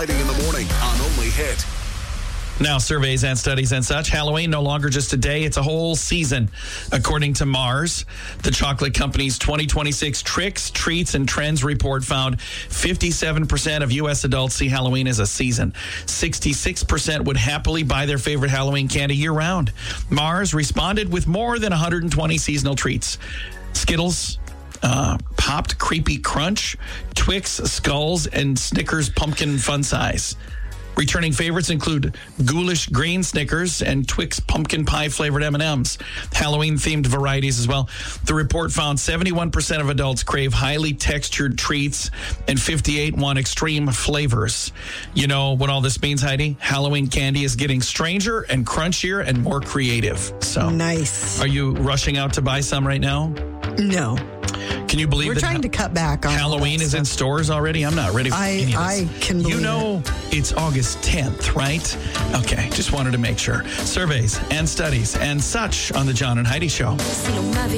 Heidi in the morning on Only Hit. Now, surveys and studies and such, Halloween no longer just a day, it's a whole season. According to Mars, the chocolate company's 2026 Tricks, Treats, and Trends report found 57% of U.S. adults see Halloween as a season. 66% would happily buy their favorite Halloween candy year-round. Mars responded with more than 120 seasonal treats. Skittles, Popped Creepy Crunch, Twix Skulls, and Snickers Pumpkin Fun Size. Returning favorites include Ghoulish Green Snickers and Twix Pumpkin Pie flavored M&Ms. Halloween-themed varieties as well. The report found 71% of adults crave highly textured treats and 58% want extreme flavors. You know what all this means, Heidi? Halloween candy is getting stranger and crunchier and more creative. So, nice. Are you rushing out to buy some right now? No. Can you believe We're that trying to cut back on Halloween is in stores already? I'm not ready for any of this. I can believe You know it's August 10th, right? Okay, just wanted to make sure. Surveys and studies and such on the John and Heidi Show.